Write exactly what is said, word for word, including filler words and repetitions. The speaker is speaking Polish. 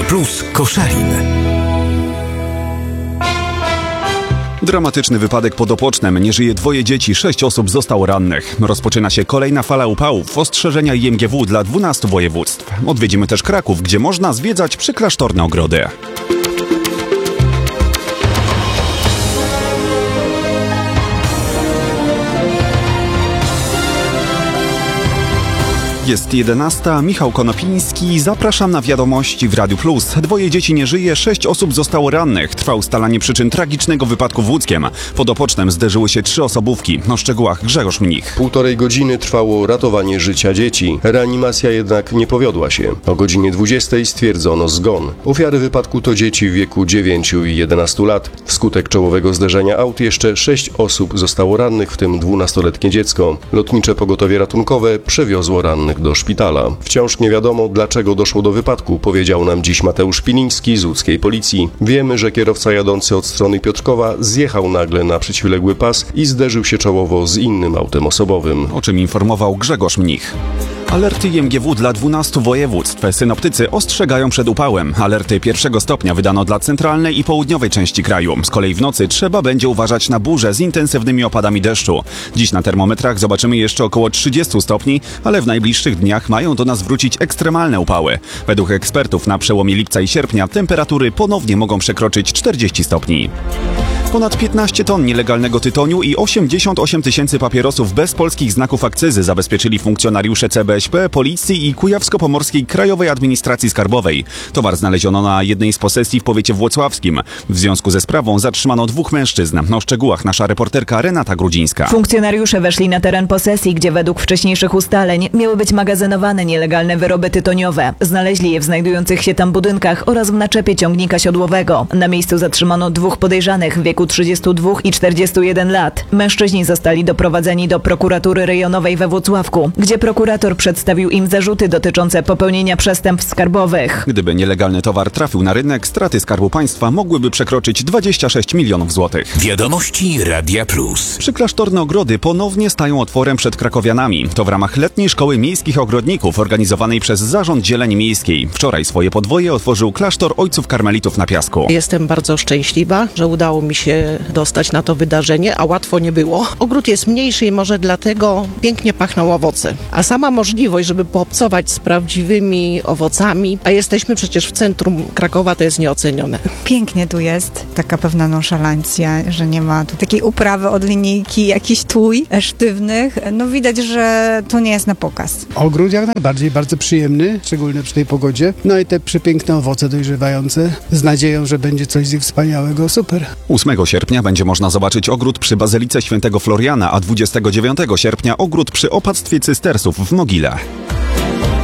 Plus Koszalin. Dramatyczny wypadek pod Opocznem. Nie żyje dwoje dzieci, sześć osób zostało rannych. Rozpoczyna się kolejna fala upałów. Ostrzeżenia I M G W dla dwunastu województw. Odwiedzimy też Kraków, gdzie można zwiedzać przyklasztorne ogrody. Jest jedenasta, Michał Konopiński, zapraszam na wiadomości w Radiu Plus. Dwoje dzieci nie żyje, sześć osób zostało rannych. Trwa ustalanie przyczyn tragicznego wypadku w Łódzkiem. Pod Opocznem zderzyły się trzy osobówki. O szczegółach Grzegorz Mnich. Półtorej godziny trwało ratowanie życia dzieci. Reanimacja jednak nie powiodła się. O godzinie dwudziestej stwierdzono zgon. Ofiary wypadku to dzieci w wieku dziewięciu i jedenastu lat. Wskutek czołowego zderzenia aut jeszcze sześć osób zostało rannych, w tym dwunastoletnie dziecko. Lotnicze pogotowie ratunkowe przewiozło rannych do szpitala. Wciąż nie wiadomo, dlaczego doszło do wypadku, powiedział nam dziś Mateusz Piliński z łódzkiej policji. Wiemy, że kierowca jadący od strony Piotrkowa zjechał nagle na przeciwległy pas i zderzył się czołowo z innym autem osobowym. O czym informował Grzegorz Mnich. Alerty I M G W dla dwunastu województw. Synoptycy ostrzegają przed upałem. Alerty pierwszego stopnia wydano dla centralnej i południowej części kraju. Z kolei w nocy trzeba będzie uważać na burze z intensywnymi opadami deszczu. Dziś na termometrach zobaczymy jeszcze około trzydziestu stopni, ale w najbliższych dniach mają do nas wrócić ekstremalne upały. Według ekspertów na przełomie lipca i sierpnia temperatury ponownie mogą przekroczyć czterdzieści stopni. Ponad piętnaście ton nielegalnego tytoniu i osiemdziesiąt osiem tysięcy papierosów bez polskich znaków akcyzy zabezpieczyli funkcjonariusze C B S P, Policji i Kujawsko-Pomorskiej Krajowej Administracji Skarbowej. Towar znaleziono na jednej z posesji w powiecie włocławskim. W związku ze sprawą zatrzymano dwóch mężczyzn. O szczegółach nasza reporterka Renata Grudzińska. Funkcjonariusze weszli na teren posesji, gdzie według wcześniejszych ustaleń miały być magazynowane nielegalne wyroby tytoniowe. Znaleźli je w znajdujących się tam budynkach oraz w naczepie ciągnika siodłowego. Na miejscu zatrzymano dwóch podejrzanych w wieku trzydziestu dwóch i czterdziestu jeden lat. Mężczyźni zostali doprowadzeni do prokuratury rejonowej we Włocławku, gdzie prokurator przedstawił im zarzuty dotyczące popełnienia przestępstw skarbowych. Gdyby nielegalny towar trafił na rynek, straty Skarbu Państwa mogłyby przekroczyć dwadzieścia sześć milionów złotych. Wiadomości Radia Plus. Przyklasztorne ogrody ponownie stają otworem przed krakowianami. To w ramach letniej szkoły miejskich ogrodników organizowanej przez Zarząd Zieleni Miejskiej. Wczoraj swoje podwoje otworzył klasztor Ojców Karmelitów na Piasku. Jestem bardzo szczęśliwa, że udało mi się dostać na to wydarzenie, a łatwo nie było. Ogród jest mniejszy i może dlatego pięknie pachną owoce. A sama możliwość, żeby poobcować z prawdziwymi owocami, a jesteśmy przecież w centrum Krakowa, to jest nieocenione. Pięknie tu jest, taka pewna nonszalancja, że nie ma tu takiej uprawy od linijki, jakichś tłuj sztywnych. No widać, że to nie jest na pokaz. Ogród jak najbardziej bardzo przyjemny, szczególnie przy tej pogodzie. No i te przepiękne owoce dojrzewające z nadzieją, że będzie coś z nich wspaniałego. Super. ósmego sierpnia będzie można zobaczyć ogród przy Bazylice Świętego Floriana, a dwudziestego dziewiątego sierpnia ogród przy opactwie cystersów w Mogile.